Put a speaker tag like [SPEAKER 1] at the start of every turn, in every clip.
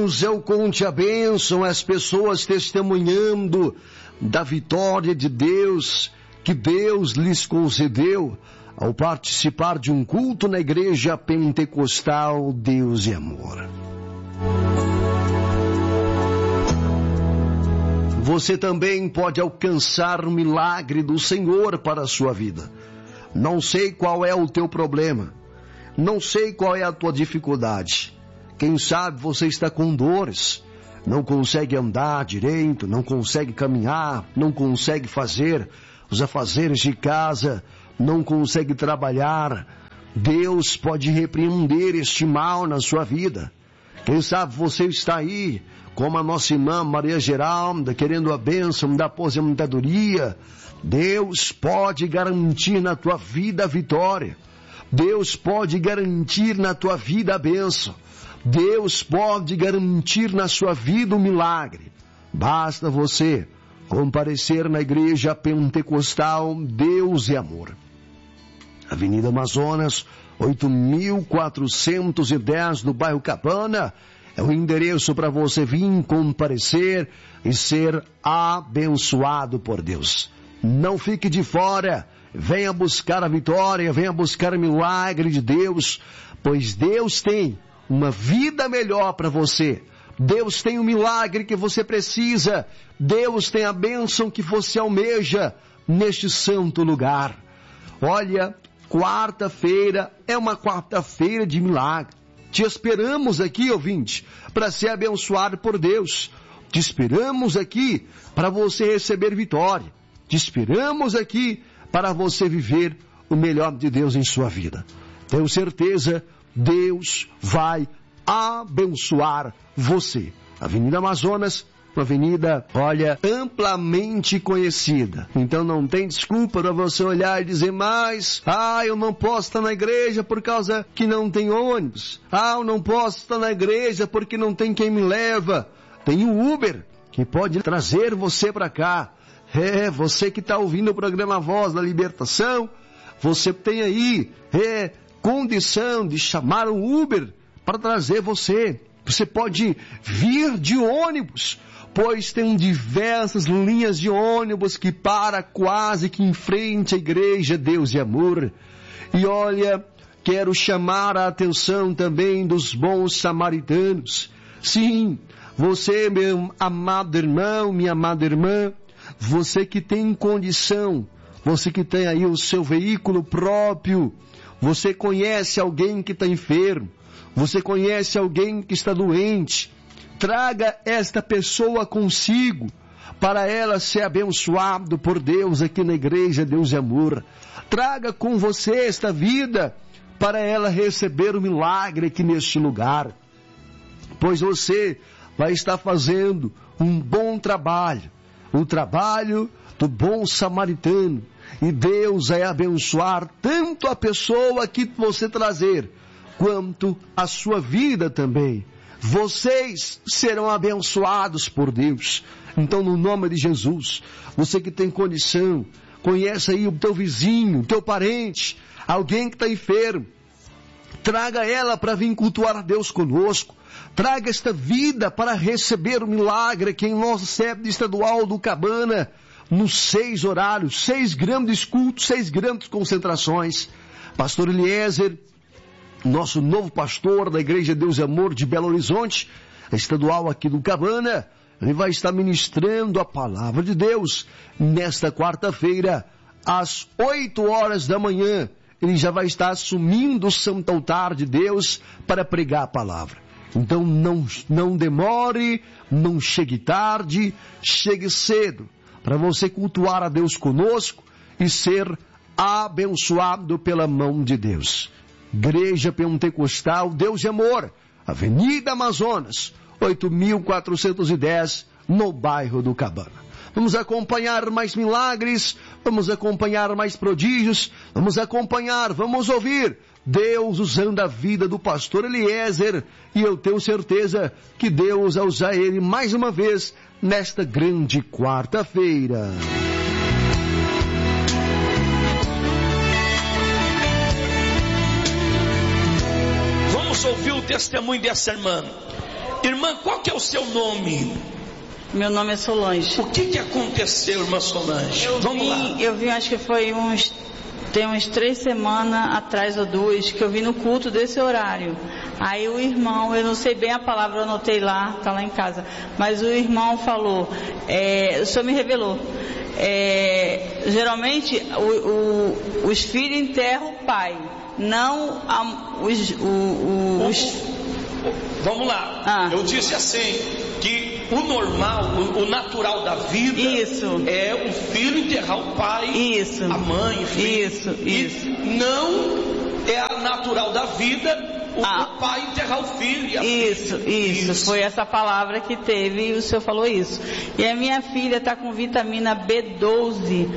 [SPEAKER 1] Deus é o conte a bênção, as pessoas testemunhando da vitória de Deus, que Deus lhes concedeu ao participar de um culto na igreja pentecostal Deus e Amor. Você também pode alcançar o milagre do Senhor para a sua vida. Não sei qual é o teu problema. Não sei qual é a tua dificuldade. Quem sabe você está com dores. Não consegue andar direito, não consegue caminhar, não consegue fazer os afazeres de casa, não consegue trabalhar. Deus pode repreender este mal na sua vida. Quem sabe você está aí, como a nossa irmã Maria Geralda, querendo a bênção da aposentadoria. Deus pode garantir na tua vida a vitória. Deus pode garantir na tua vida a bênção. Deus pode garantir na sua vida o milagre. Basta você comparecer na igreja pentecostal Deus e Amor. Avenida Amazonas, 8.410, no bairro Cabana, é o endereço para você vir comparecer e ser abençoado por Deus. Não fique de fora, venha buscar a vitória, venha buscar o milagre de Deus, pois Deus tem uma vida melhor para você. Deus tem o milagre que você precisa. Deus tem a bênção que você almeja neste santo lugar. Olha, quarta-feira é uma quarta-feira de milagre. Te esperamos aqui, ouvinte, para ser abençoado por Deus. Te esperamos aqui para você receber vitória. Te esperamos aqui para você viver o melhor de Deus em sua vida. Tenho certeza, Deus vai abençoar você. Avenida Amazonas, uma avenida, olha, amplamente conhecida. Então não tem desculpa para você olhar e dizer, mas, eu não posso estar na igreja por causa que não tem ônibus. Eu não posso estar na igreja porque não tem quem me leva. Tem o Uber que pode trazer você para cá. Você que está ouvindo o programa Voz da Libertação, você tem aí, condição de chamar um Uber para trazer você. Você pode vir de ônibus, pois tem diversas linhas de ônibus que para quase que em frente à igreja Deus e Amor. E olha, quero chamar a atenção também dos bons samaritanos. Sim, você, meu amado irmão, minha amada irmã, você que tem condição, você que tem aí o seu veículo próprio, você conhece alguém que está enfermo, você conhece alguém que está doente, traga esta pessoa consigo, para ela ser abençoado por Deus aqui na igreja Deus e Amor. Traga com você esta vida, para ela receber o milagre aqui neste lugar. Pois você vai estar fazendo um bom trabalho, o trabalho do bom samaritano. E Deus vai abençoar tanto a pessoa que você trazer, quanto a sua vida também. Vocês serão abençoados por Deus. Então, no nome de Jesus, você que tem condição, conhece aí o teu vizinho, o teu parente, alguém que está enfermo, traga ela para vir cultuar a Deus conosco. Traga esta vida para receber o milagre aqui em nosso CEP estadual do Cabana, nos 6 horários, 6 grandes cultos, 6 grandes concentrações. Pastor Eliezer, nosso novo pastor da Igreja Deus e Amor de Belo Horizonte, estadual aqui do Cabana, ele vai estar ministrando a palavra de Deus nesta quarta-feira, às 8 horas da manhã. Ele já vai estar assumindo o santo altar de Deus para pregar a palavra. Então não demore, não chegue tarde, chegue cedo, para você cultuar a Deus conosco e ser abençoado pela mão de Deus. Igreja Pentecostal Deus e Amor, Avenida Amazonas, 8.410, no bairro do Cabana. Vamos acompanhar mais milagres, vamos acompanhar mais prodígios, vamos ouvir Deus usando a vida do pastor Eliezer, e eu tenho certeza que Deus vai usar ele mais uma vez nesta grande quarta-feira.
[SPEAKER 2] Vamos ouvir o testemunho dessa irmã. Irmã, qual que é o seu nome?
[SPEAKER 3] Meu nome é Solange.
[SPEAKER 2] O que aconteceu, irmã Solange? Vamos lá.
[SPEAKER 3] Eu vim, acho que foi tem uns 3 semanas atrás ou 2, que eu vim no culto desse horário. Aí o irmão, eu não sei bem a palavra, eu anotei lá, tá lá em casa. Mas o irmão falou, o senhor me revelou. Geralmente os filhos enterram o pai, não
[SPEAKER 2] Vamos lá. Eu disse assim, que o normal, o natural da vida é o filho enterrar o pai, a mãe, o filho. Isso. Não é a natural da vida o pai enterrar o filho e a filha.
[SPEAKER 3] Isso. Foi essa palavra que teve e o senhor falou isso. E a minha filha está com vitamina B12,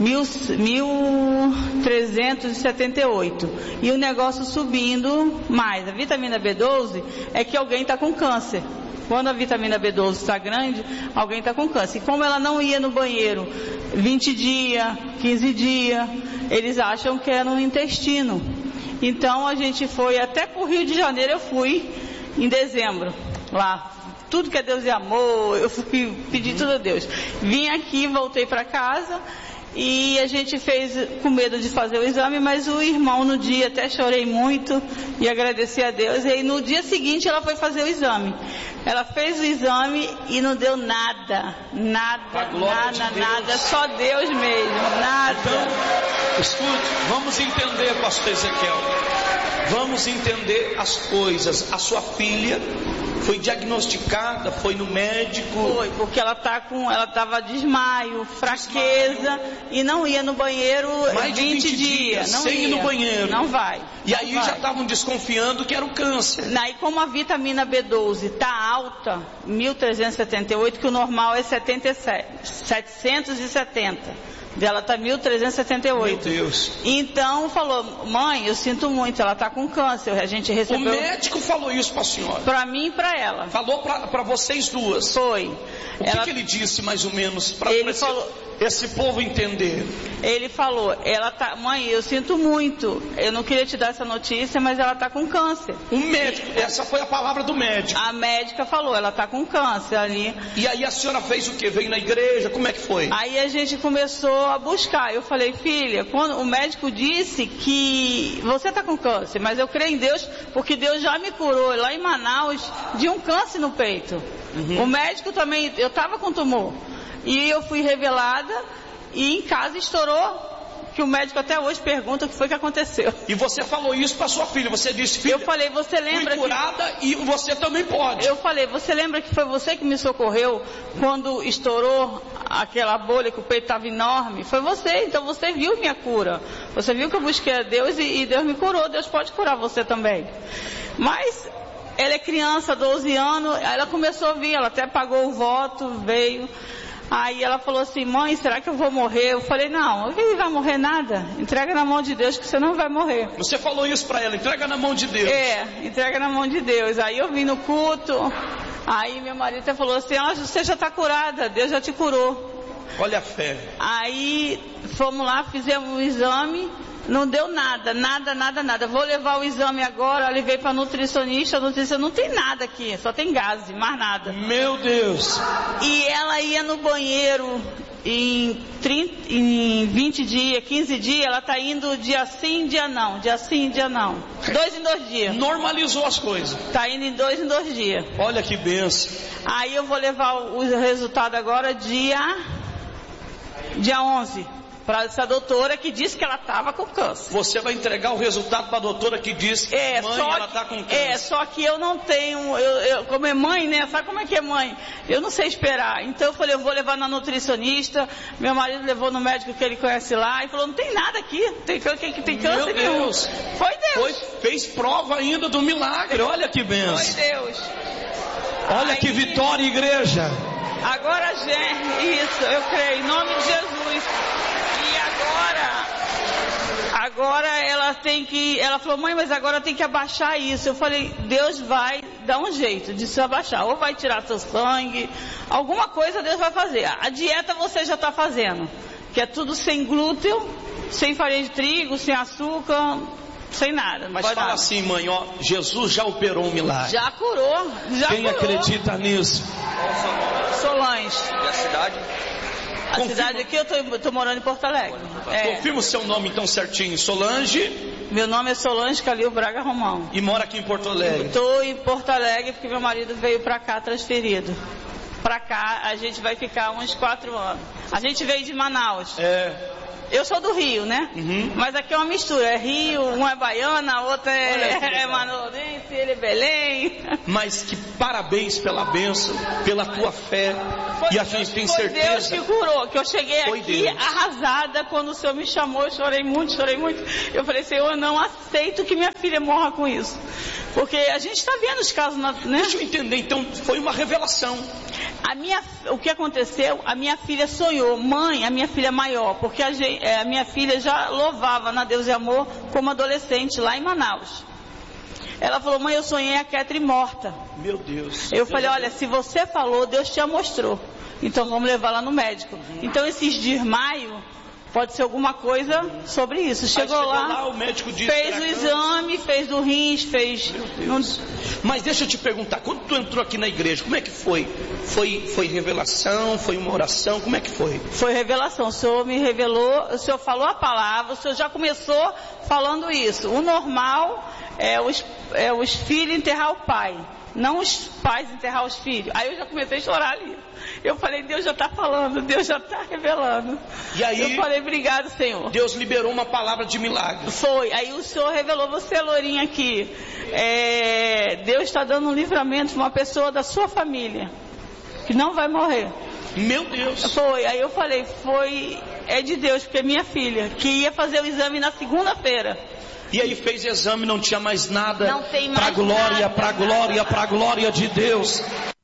[SPEAKER 3] 1378. E o negócio subindo mais. A vitamina B12 é que alguém está com câncer. Quando a vitamina B12 está grande, alguém está com câncer. E como ela não ia no banheiro 20 dias, 15 dias, eles acham que é no intestino. Então a gente foi até para o Rio de Janeiro, eu fui em dezembro, lá. Tudo que é Deus e amor, eu fui pedir tudo a Deus. Vim aqui, voltei para casa e a gente fez com medo de fazer o exame, mas o irmão no dia, até chorei muito e agradeci a Deus. E aí no dia seguinte ela foi fazer o exame. Ela fez o exame e não deu nada, só Deus mesmo, nada.
[SPEAKER 2] Então, escute, vamos entender, pastor Ezequiel, vamos entender as coisas. A sua filha foi diagnosticada, foi no médico?
[SPEAKER 3] Foi, porque ela estava desmaio, fraqueza, e não ia no banheiro
[SPEAKER 2] mais de 20 dias, não
[SPEAKER 3] sem
[SPEAKER 2] ir no banheiro.
[SPEAKER 3] Não vai.
[SPEAKER 2] E aí já estavam desconfiando que era o câncer.
[SPEAKER 3] Aí como a vitamina B12 está alta, 1378, que o normal é 770. Dela está 1378.
[SPEAKER 2] Meu Deus.
[SPEAKER 3] Então falou, mãe, eu sinto muito, ela está com câncer. A gente recebeu.
[SPEAKER 2] O médico falou isso para a senhora?
[SPEAKER 3] Para mim e para ela.
[SPEAKER 2] Falou para vocês duas?
[SPEAKER 3] Foi.
[SPEAKER 2] O que ele disse mais ou menos para esse povo entender?
[SPEAKER 3] Ele falou, mãe, eu sinto muito. Eu não queria te dar essa notícia, mas ela está com câncer.
[SPEAKER 2] O médico, essa foi a palavra do médico.
[SPEAKER 3] A médica falou, ela está com câncer ali.
[SPEAKER 2] E aí a senhora fez o quê? Veio na igreja? Como é que foi?
[SPEAKER 3] Aí a gente começou a buscar. Eu falei, filha, quando o médico disse que você está com câncer, mas eu creio em Deus, porque Deus já me curou lá em Manaus de um câncer no peito. O médico também, eu estava com tumor. E eu fui revelada e em casa estourou, que o médico até hoje pergunta o que foi que aconteceu.
[SPEAKER 2] E você falou isso para sua filha, você disse, filha,
[SPEAKER 3] eu falei, você lembra
[SPEAKER 2] fui curada e você também pode.
[SPEAKER 3] Eu falei, você lembra que foi você que me socorreu quando estourou aquela bolha que o peito estava enorme? Foi você, então você viu minha cura. Você viu que eu busquei a Deus e Deus me curou, Deus pode curar você também. Mas ela é criança, 12 anos, ela começou a vir, ela até pagou o voto, veio. Aí ela falou assim, mãe, será que eu vou morrer? Eu falei, não, ele vai morrer nada. Entrega na mão de Deus que você não vai morrer.
[SPEAKER 2] Você falou isso para ela, entrega na mão de Deus.
[SPEAKER 3] Entrega na mão de Deus. Aí eu vim no culto, aí meu marido até falou assim, você já está curada, Deus já te curou.
[SPEAKER 2] Olha a fé.
[SPEAKER 3] Aí fomos lá, fizemos o exame, não deu nada. Vou levar o exame agora, levei para nutricionista, a nutricionista não tem nada aqui, só tem gás, mais nada.
[SPEAKER 2] Meu Deus.
[SPEAKER 3] E ela ia no banheiro em 20 dias, 15 dias, ela está indo dia sim, dia não. 2 em 2 dias.
[SPEAKER 2] Normalizou as coisas.
[SPEAKER 3] Está indo em 2 em 2 dias.
[SPEAKER 2] Olha que benção.
[SPEAKER 3] Aí eu vou levar o resultado agora dia 11. Para essa doutora que disse que ela estava com câncer.
[SPEAKER 2] Você vai entregar o resultado para a doutora que disse que ela está com câncer.
[SPEAKER 3] Só que eu não tenho, como é mãe, né? Sabe como é que é mãe? Eu não sei esperar. Então eu falei, eu vou levar na nutricionista. Meu marido levou no médico que ele conhece lá e falou, não tem nada aqui. Tem câncer nenhum.
[SPEAKER 2] Meu Deus.
[SPEAKER 3] Foi Deus.
[SPEAKER 2] Fez prova ainda do milagre. Olha que benção.
[SPEAKER 3] Foi Deus.
[SPEAKER 2] Olha que vitória, igreja.
[SPEAKER 3] Agora, gente, isso, eu creio, em nome de Jesus. E agora ela falou, mãe, mas agora tem que abaixar isso. Eu falei, Deus vai dar um jeito de se abaixar, ou vai tirar seu sangue, alguma coisa Deus vai fazer. A dieta você já está fazendo, que é tudo sem glúten, sem farinha de trigo, sem açúcar, sem nada.
[SPEAKER 2] Mas fala
[SPEAKER 3] nada.
[SPEAKER 2] assim, mãe, ó, Jesus já operou um milagre.
[SPEAKER 3] Já curou,
[SPEAKER 2] Quem acredita nisso?
[SPEAKER 3] Solange.
[SPEAKER 2] E a cidade?
[SPEAKER 3] A cidade aqui, eu tô morando em Porto Alegre.
[SPEAKER 2] Confirma o seu nome então certinho, Solange.
[SPEAKER 3] Meu nome é Solange Calil Braga Romão.
[SPEAKER 2] E mora aqui em Porto Alegre?
[SPEAKER 3] Estou em Porto Alegre porque meu marido veio para cá transferido. Para cá a gente vai ficar uns 4 anos. A gente veio de Manaus. Eu sou do Rio, né? Mas aqui é uma mistura. É Rio, uma é baiana, a outra é manauense, ele é Belém.
[SPEAKER 2] Mas que parabéns pela bênção, pela tua fé. E a gente tem certeza.
[SPEAKER 3] Deus que curou, que eu cheguei aqui arrasada. Quando o Senhor me chamou, eu chorei muito. Eu falei, Senhor, eu não aceito que minha filha morra com isso. Porque a gente está vendo os casos, né?
[SPEAKER 2] Deixa eu entender, então foi uma revelação.
[SPEAKER 3] O que aconteceu? A minha filha sonhou, mãe, a minha filha maior, porque a minha filha já louvava na Deus e Amor como adolescente lá em Manaus. Ela falou, mãe, eu sonhei a Ketri morta.
[SPEAKER 2] Meu Deus.
[SPEAKER 3] Eu falei, olha, se você falou, Deus te mostrou. Então vamos levar lá no médico. Então esses desmaio pode ser alguma coisa sobre isso. Chegou lá,
[SPEAKER 2] o médico disse,
[SPEAKER 3] fez o exame, fez do rins, fez...
[SPEAKER 2] Mas deixa eu te perguntar, quando tu entrou aqui na igreja, como é que foi? Foi revelação? Foi uma oração? Como é que foi?
[SPEAKER 3] Foi revelação. O Senhor me revelou, o Senhor falou a palavra, o Senhor já começou falando isso. O normal é os filhos enterrar o pai, não os pais enterrar os filhos. Aí eu já comecei a chorar ali. Eu falei, Deus já está falando, Deus já está revelando.
[SPEAKER 2] E aí,
[SPEAKER 3] eu falei, obrigado, Senhor.
[SPEAKER 2] Deus liberou uma palavra de milagre.
[SPEAKER 3] Foi. Aí o Senhor revelou, você, Lourinha, aqui. Deus está dando um livramento para uma pessoa da sua família, que não vai morrer.
[SPEAKER 2] Meu Deus.
[SPEAKER 3] Foi. Aí eu falei, é de Deus, porque é minha filha, que ia fazer o exame na segunda-feira.
[SPEAKER 2] E aí fez exame, não tinha mais nada.
[SPEAKER 3] Não tem mais
[SPEAKER 2] pra glória,
[SPEAKER 3] nada.
[SPEAKER 2] pra glória, pra glória de Deus.